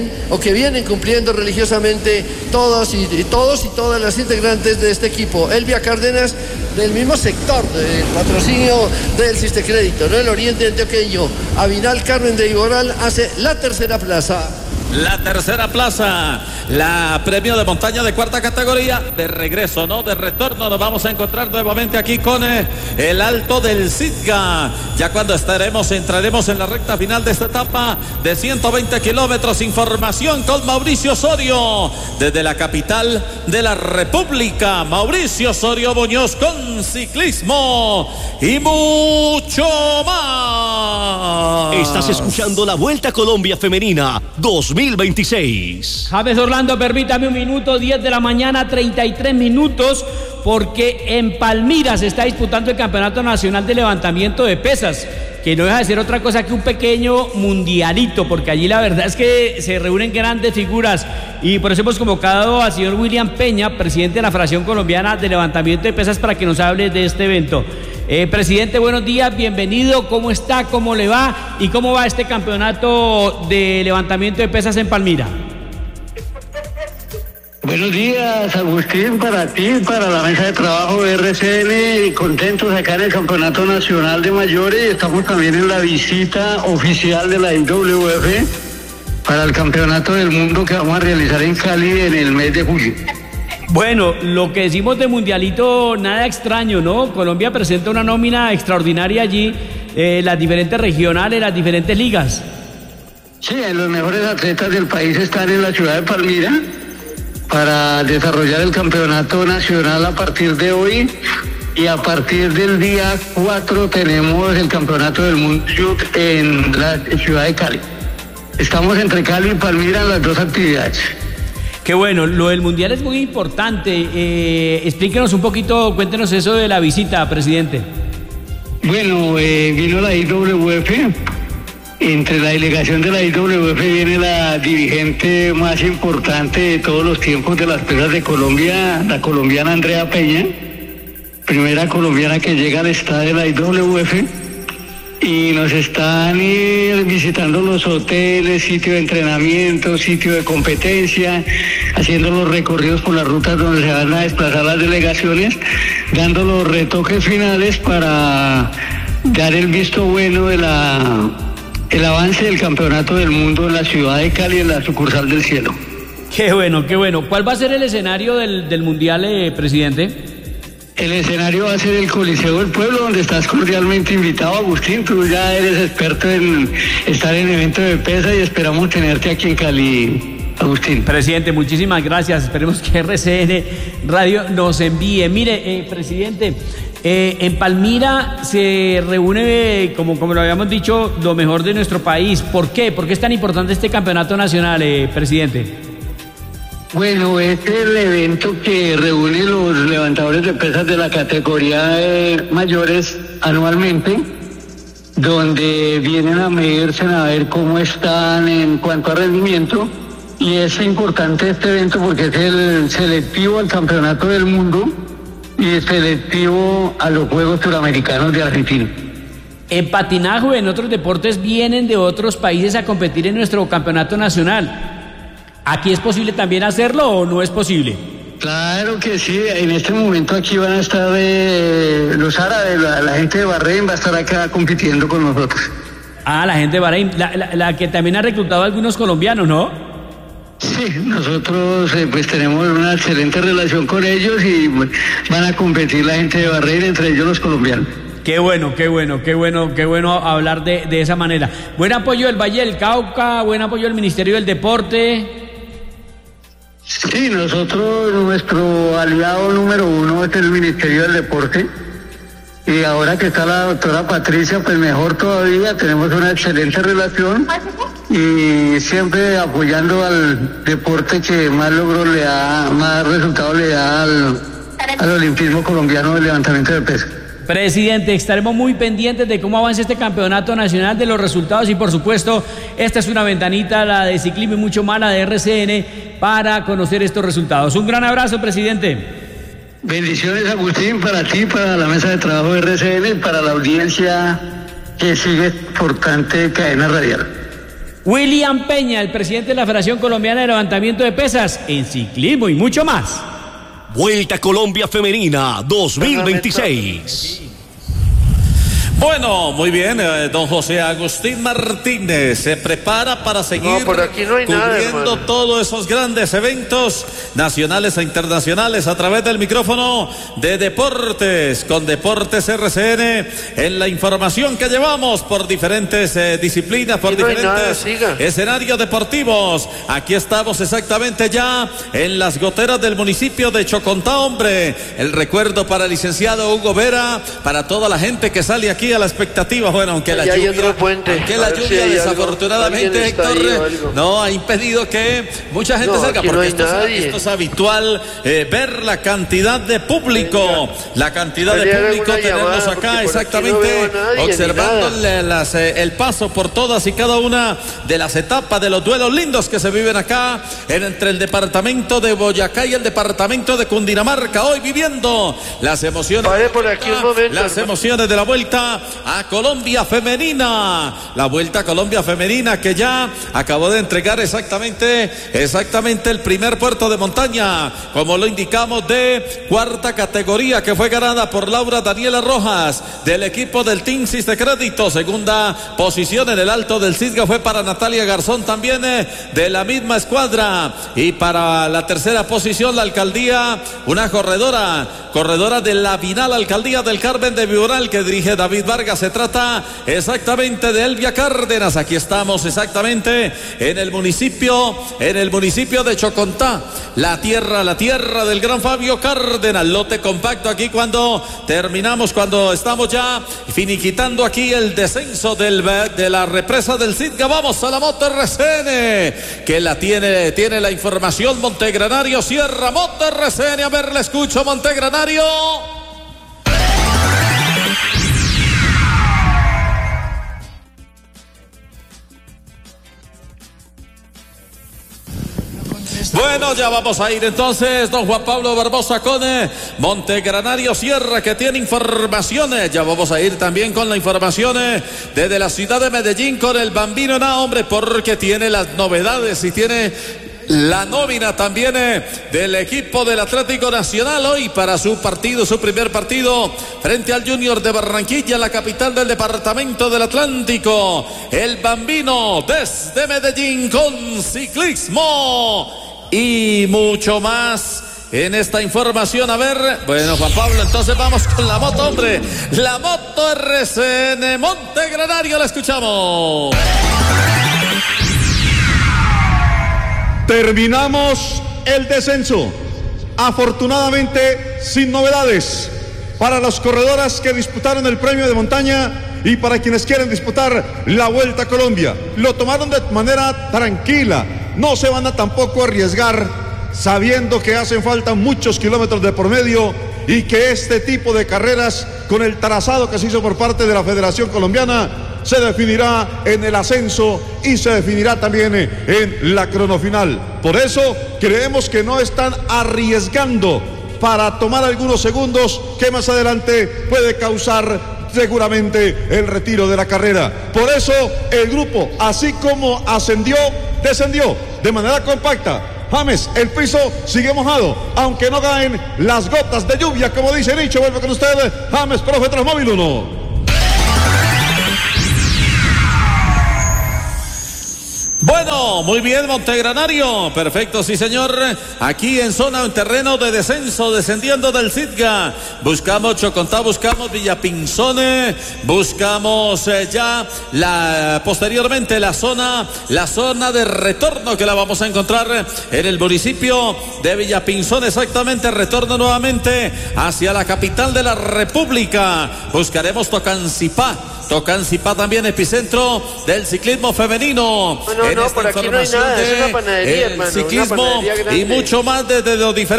vienen cumpliendo religiosamente todos y todas las integrantes de este equipo. Elvia Cárdenas, del mismo sector del patrocinio del Tinsis de Crédito, ¿no? El oriente antioqueño. Avinal Carmen de Viboral hace la tercera plaza. La tercera plaza, la premio de montaña de cuarta categoría, de regreso, ¿no? De retorno, nos vamos a encontrar nuevamente aquí con el Alto del Sidga. Ya cuando entraremos en la recta final de esta etapa de 120 kilómetros. Información con Mauricio Osorio, desde la capital de la República. Mauricio Osorio Muñoz con ciclismo y mucho más. Estás escuchando la Vuelta a Colombia Femenina 2026. James Orlando, permítame un minuto, 10 de la mañana, 33 minutos, porque en Palmira se está disputando el Campeonato Nacional de Levantamiento de Pesas, que no deja de ser otra cosa que un pequeño mundialito, porque allí la verdad es que se reúnen grandes figuras, y por eso hemos convocado al señor William Peña, presidente de la Federación Colombiana de Levantamiento de Pesas, para que nos hable de este evento. Presidente, buenos días, bienvenido. ¿Cómo está? ¿Cómo le va? ¿Y cómo va este campeonato de levantamiento de pesas en Palmira? Buenos días, Agustín, para ti, para la mesa de trabajo de RCN, contentos acá en el Campeonato Nacional de Mayores. Estamos también en la visita oficial de la IWF para el Campeonato del Mundo que vamos a realizar en Cali en el mes de julio. Bueno, lo que decimos de mundialito, nada extraño, ¿no? Colombia presenta una nómina extraordinaria allí, las diferentes regionales, las diferentes ligas. Sí, los mejores atletas del país están en la ciudad de Palmira para desarrollar el campeonato nacional a partir de hoy, y a partir del día 4 tenemos el campeonato del mundo en la ciudad de Cali. Estamos entre Cali y Palmira en las dos actividades. Qué bueno, lo del mundial es muy importante. Explíquenos un poquito, cuéntenos eso de la visita, presidente. Bueno, vino la IWF. Entre la delegación de la IWF viene la dirigente más importante de todos los tiempos de las pesas de Colombia, la colombiana Andrea Peña, primera colombiana que llega al estadio de la IWF. Y nos están visitando los hoteles, sitio de entrenamiento, sitio de competencia, haciendo los recorridos por las rutas donde se van a desplazar las delegaciones, dando los retoques finales para dar el visto bueno de la el avance del campeonato del mundo en la ciudad de Cali, en la sucursal del Cielo. Qué bueno, qué bueno. ¿Cuál va a ser el escenario del Mundial, presidente? El escenario va a ser el Coliseo del Pueblo, donde estás cordialmente invitado, Agustín. Tú ya eres experto en estar en eventos de pesa y esperamos tenerte aquí en Cali, Agustín. Presidente, muchísimas gracias. Esperemos que RCN Radio nos envíe. Mire, presidente, en Palmira se reúne, como lo habíamos dicho, lo mejor de nuestro país. ¿Por qué? ¿Por qué es tan importante este campeonato nacional, presidente? Bueno, este es el evento que reúne los levantadores de pesas de la categoría mayores anualmente, donde vienen a medirse a ver cómo están en cuanto a rendimiento, y es importante este evento porque es el selectivo al Campeonato del Mundo y el selectivo a los Juegos Suramericanos de Argentina. En patinaje o en otros deportes vienen de otros países a competir en nuestro campeonato nacional. ¿Aquí es posible también hacerlo o no es posible? Claro que sí, en este momento aquí van a estar los árabes, la gente de Bahrein va a estar acá compitiendo con nosotros. Ah, la gente de Bahrein, la que también ha reclutado a algunos colombianos, ¿no? Sí, nosotros pues tenemos una excelente relación con ellos y van a competir la gente de Bahrein, entre ellos los colombianos. Qué bueno hablar de esa manera. Buen apoyo del Valle del Cauca, buen apoyo del Ministerio del Deporte. Sí, nosotros, nuestro aliado número uno es el Ministerio del Deporte, y ahora que está la doctora Patricia, pues mejor todavía, tenemos una excelente relación y siempre apoyando al deporte que más logros le da, más resultados le da al olimpismo colombiano del levantamiento de peso. Presidente, estaremos muy pendientes de cómo avance este campeonato nacional, de los resultados, y por supuesto, esta es una ventanita, la de ciclismo y mucho más, la de RCN, para conocer estos resultados. Un gran abrazo, presidente. Bendiciones, Agustín, para ti, para la mesa de trabajo de RCN, para la audiencia que sigue importante cadena radial. William Peña, el presidente de la Federación Colombiana de Levantamiento de Pesas, en ciclismo y mucho más. Vuelta Colombia Femenina 2026. Bueno, muy bien, don José Agustín Martínez se prepara para seguir cubriendo todos esos grandes eventos nacionales e internacionales a través del micrófono de Deportes, con Deportes RCN, en la información que llevamos por diferentes disciplinas, por diferentes escenarios deportivos. Aquí estamos exactamente ya en las goteras del municipio de Chocontá, hombre. El recuerdo para el licenciado Hugo Vera, para toda la gente que sale aquí a la expectativa. Bueno, aunque la lluvia desafortunadamente, Héctor, no ha impedido que mucha gente salga, porque esto es habitual, ver la cantidad de público, tenemos acá exactamente observando el paso por todas y cada una de las etapas de los duelos lindos que se viven acá entre el departamento de Boyacá y el departamento de Cundinamarca, hoy viviendo las emociones, las emociones de la vuelta a Colombia Femenina, la Vuelta a Colombia Femenina, que ya acabó de entregar exactamente el primer puerto de montaña, como lo indicamos, de cuarta categoría, que fue ganada por Laura Daniela Rojas del equipo del Team Siste Crédito. Segunda posición en el Alto del Cisga fue para Natalia Garzón, también de la misma escuadra, y para la tercera posición la alcaldía, una corredora de la Vinal Alcaldía del Carmen de Viboral, que dirige David Vargas. Se trata exactamente de Elvia Cárdenas. Aquí estamos exactamente en el municipio de Chocontá, la tierra del gran Fabio Cárdenas. Lote compacto aquí cuando estamos ya finiquitando aquí el descenso de la represa del Cisga. Vamos a la Moto RCN, que la tiene la información Montegranario Sierra. Moto RCN, a ver, le escucho, Montegranario. Bueno, ya vamos a ir entonces, don Juan Pablo Barbosa, con Montegranario Sierra, que tiene informaciones. Ya vamos a ir también con la información desde la ciudad de Medellín con el Bambino Na, hombre, porque tiene las novedades y tiene la nómina también del equipo del Atlético Nacional hoy para su partido, su primer partido frente al Junior de Barranquilla, la capital del departamento del Atlántico. El Bambino desde Medellín con ciclismo y mucho más en esta información. A ver, bueno, Juan Pablo, entonces vamos con la moto, hombre. La moto RCN Montegranario, la escuchamos. Terminamos el descenso, afortunadamente sin novedades para las corredoras que disputaron el premio de montaña y para quienes quieren disputar la Vuelta a Colombia. Lo tomaron de manera tranquila, no se van a tampoco arriesgar, sabiendo que hacen falta muchos kilómetros de por medio y que este tipo de carreras, con el trazado que se hizo por parte de la Federación Colombiana, se definirá en el ascenso y se definirá también en la cronofinal. Por eso creemos que no están arriesgando para tomar algunos segundos que más adelante puede causar seguramente el retiro de la carrera. Por eso el grupo, así como ascendió, descendió de manera compacta. James, el piso sigue mojado, aunque no caen las gotas de lluvia, como dice Nicho. Vuelve con usted, James, profe Transmóvil 1. Bueno, muy bien, Montegranario, perfecto, sí señor, aquí en zona, en terreno de descenso, descendiendo del Citga, buscamos Chocontá, buscamos Villapinzone, buscamos ya posteriormente la zona de retorno, que la vamos a encontrar en el municipio de Villapinzone, exactamente, retorno nuevamente hacia la capital de la República, buscaremos Tocancipá también, epicentro del ciclismo femenino. No, por aquí no hay nada, es una panadería, hermano, ciclismo y mucho más desde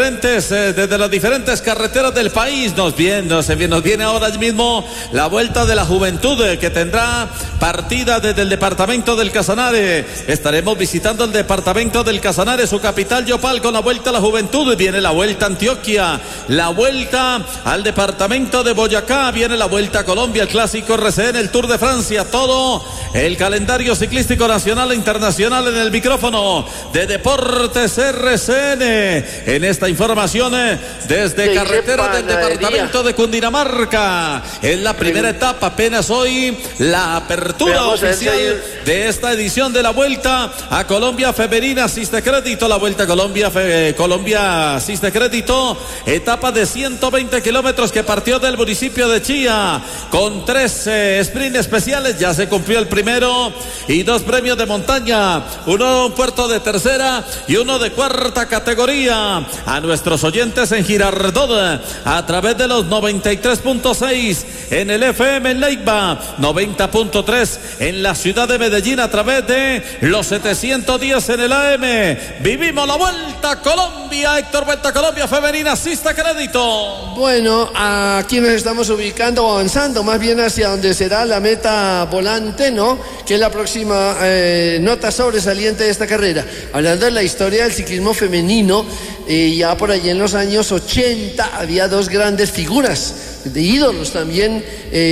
las diferentes carreteras del país. Nos viene ahora mismo la Vuelta de la Juventud, que tendrá partida desde el departamento del Casanare. Estaremos visitando el departamento del Casanare, su capital Yopal, con la Vuelta a la Juventud. Viene la Vuelta a Antioquia, la Vuelta al departamento de Boyacá, viene la Vuelta a Colombia, el Clásico RCN, el Tour de Francia, todo el calendario ciclístico nacional e internacional en el micrófono de Deportes RCN. En esta información desde carretera del departamento de Cundinamarca, en la primera etapa, apenas hoy la apertura oficial de esta edición de la Vuelta a Colombia Femenina Asiste Crédito, la Vuelta a Colombia Asiste Crédito, etapa de 120 kilómetros que partió del municipio de Chía con 3 sprint especiales. Ya se cumplió el primero y 2 premios de montaña, un puerto de tercera y uno de cuarta categoría. A nuestros oyentes en Girardot a través de los 93.6 en el FM en Leiva, 90.3 en la ciudad de Medellín a través de los 710 en el AM. Vivimos la Vuelta a Colombia, Héctor, Vuelta a Colombia Femenina Asiste Crédito. Bueno, aquí nos estamos ubicando, avanzando más bien hacia donde será la meta volante, ¿no? Que es la próxima nota sobresaliente de esta carrera. Hablando de la historia del ciclismo femenino, ya por allí en los años 80 había 2 grandes figuras de ídolos también,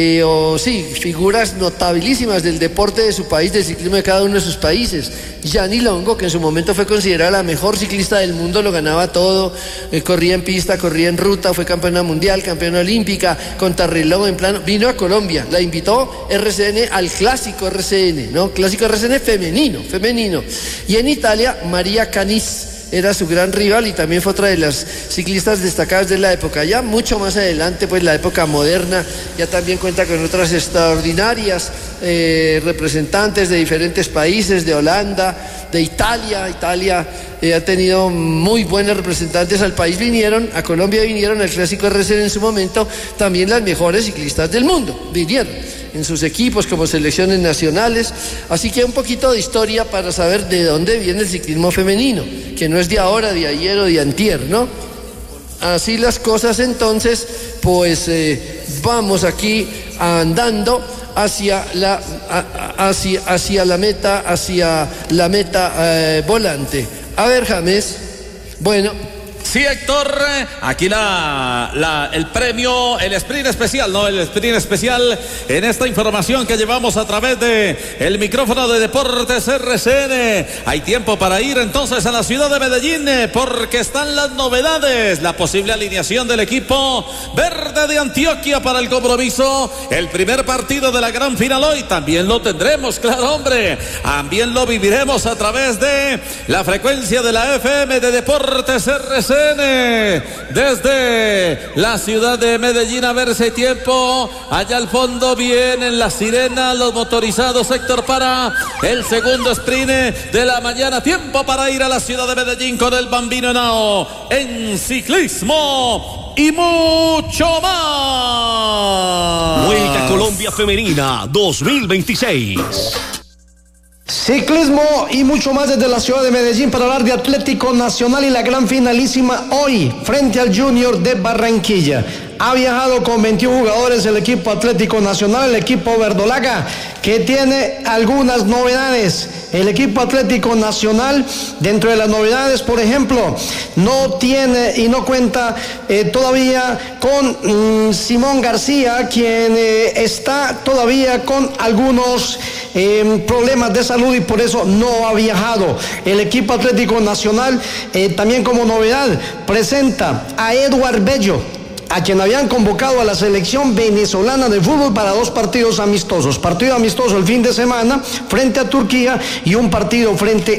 figuras notabilísimas del deporte de su país, del ciclismo de cada uno de sus países. Gianni Longo, que en su momento fue considerada la mejor ciclista del mundo, lo ganaba todo, corría en pista, corría en ruta, fue campeona mundial, campeona olímpica, contrarreloj en plano, vino a Colombia, la invitó RCN al Clásico RCN, ¿no? Clásico RCN femenino. Y en Italia, María Canis era su gran rival y también fue otra de las ciclistas destacadas de la época. Ya mucho más adelante, pues la época moderna ya también cuenta con otras extraordinarias representantes de diferentes países, de Holanda, de Italia. Italia ha tenido muy buenos representantes al país, a Colombia vinieron al Clásico RCN en su momento, también las mejores ciclistas del mundo vinieron en sus equipos como selecciones nacionales. Así que un poquito de historia para saber de dónde viene el ciclismo femenino, que no es de ahora, de ayer o de antier, ¿no? Así las cosas, entonces, pues vamos aquí andando hacia la meta volante. A ver, James, bueno, Sí, Héctor, aquí el premio, el sprint especial, ¿no? El sprint especial en esta información que llevamos a través de el micrófono de Deportes RCN. Hay tiempo para ir entonces a la ciudad de Medellín porque están las novedades, la posible alineación del equipo verde de Antioquia para el compromiso, el primer partido de la gran final hoy. También lo tendremos, claro, hombre, también lo viviremos a través de la frecuencia de la FM de Deportes RCN desde la ciudad de Medellín. A ver si hay tiempo. Allá al fondo vienen las sirenas, los motorizados, Héctor, para el segundo sprint de la mañana. Tiempo para ir a la ciudad de Medellín con el Bambino Henao en ciclismo y mucho más. Vuelta Colombia Femenina 2026. Ciclismo y mucho más desde la ciudad de Medellín para hablar de Atlético Nacional y la gran finalísima hoy frente al Junior de Barranquilla. Ha viajado con 21 jugadores el equipo Atlético Nacional, el equipo verdolaga, que tiene algunas novedades. El equipo Atlético Nacional, dentro de las novedades, por ejemplo, no tiene y no cuenta todavía con Simón García, quien está todavía con algunos problemas de salud y por eso no ha viajado. El equipo Atlético Nacional, también como novedad, presenta a Eduard Bello, a quien habían convocado a la selección venezolana de fútbol para 2 partidos amistosos. Partido amistoso el fin de semana frente a Turquía y un partido frente